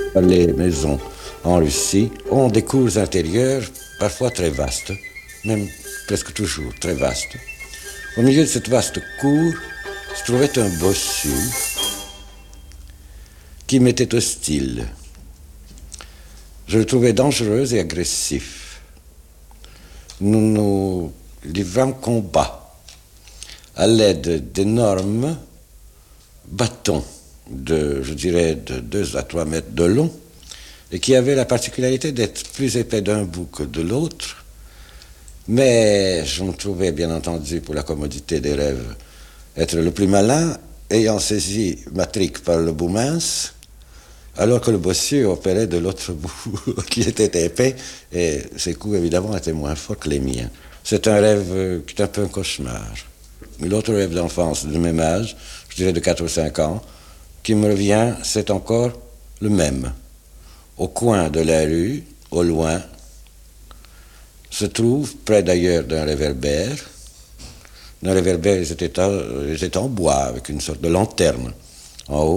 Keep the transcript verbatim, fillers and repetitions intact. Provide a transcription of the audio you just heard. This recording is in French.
Les maisons en Russie ont des cours intérieures parfois très vastes, même presque toujours très vastes. Au milieu de cette vaste cour se trouvait un bossu qui m'était hostile. Je le trouvais dangereux et agressif. Nous nous livrâmes combat à l'aide d'énormes bâtons de, je dirais, de deux à trois mètres de long, et qui avaient la particularité d'être plus épais d'un bout que de l'autre. Mais je me trouvais, bien entendu, pour la commodité des rêves, être le plus malin, ayant saisi ma trique par le bout mince, alors que le bossu opérait de l'autre bout, qui était épais, et ses coups, évidemment, étaient moins forts que les miens. C'est un rêve qui est un peu un cauchemar. L'autre rêve d'enfance de même âge, je dirais de quatre ou cinq ans, qui me revient, c'est encore le même. Au coin de la rue, au loin, se trouve, près d'ailleurs d'un réverbère, d'un réverbère, ils étaient en bois, avec une sorte de lanterne en haut,